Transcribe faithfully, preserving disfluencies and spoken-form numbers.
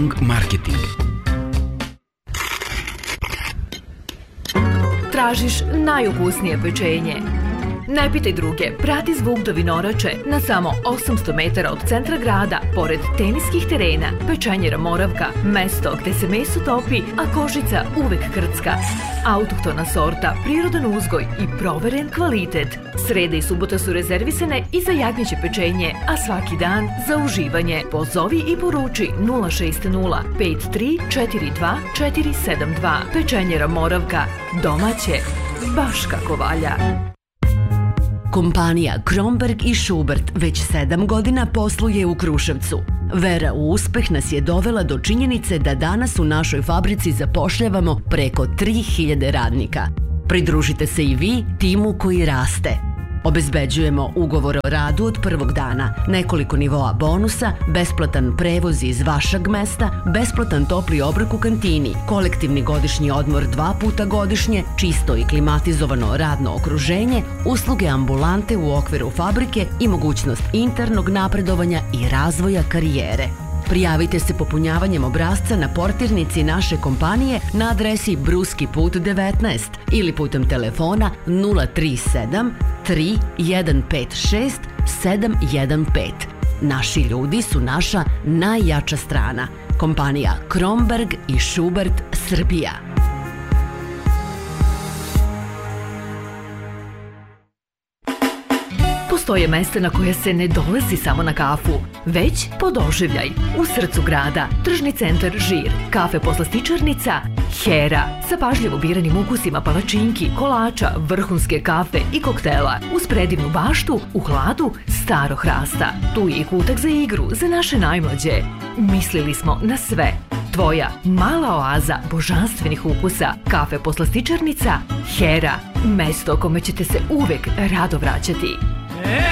Gong Marketing. Tražiš najukusnije pečenje? Ne pitaj druge, prati zvuk do Vinorače na samo osamsto metara od centra grada, pored teniskih terena. Pečenjera Moravka, mesto gde se meso topi, a kožica uvek krcka. Autohtona sorta, prirodan uzgoj i proveren kvalitet. Sreda i subota su rezervisane i za jagnjeće pečenje, a svaki dan za uživanje. Pozovi i poruči nula šest nula pet tri četiri dva četiri sedam dva. Pečenjera Moravka, domaće, baš kako valja. Kompanija Kromberg i Schubert već sedam godina posluje u Kruševcu. Vera u uspeh nas je dovela do činjenice da danas u našoj fabrici zapošljavamo preko tri hiljade radnika. Pridružite se i vi timu koji raste. Obezbeđujemo ugovor o radu od prvog dana, nekoliko nivoa bonusa, besplatan prevoz iz vašeg mesta, besplatan topli obrok u kantini, kolektivni godišnji odmor dva puta godišnje, čisto i klimatizovano radno okruženje, usluge ambulante u okviru fabrike i mogućnost internog napredovanja i razvoja karijere. Prijavite se popunjavanjem obrasca na portirnici naše kompanije na adresi Bruski put devetnaest ili putem telefona nula tri sedam tri jedan pet šest sedam jedan pet. Naši ljudi su naša najjača strana. Kompanija Kromberg i Schubert Srbija. Postoje mesta na koje se ne dolazi samo na kafu, već po doživljaj. U srcu grada, tržni centar Žir, kafe poslastičarnica Hera, sa pažljivo biranim ukusima palačinki, kolača, vrhunske kafe i koktela, uz predivnu baštu u hladu Staro Hrasta. Tu je i kutak za igru za naše najmlađe. Mislili smo na sve. Tvoja mala oaza božanstvenih ukusa, kafe poslastičarnica Hera, mesto kome ćete se uvek rado vraćati.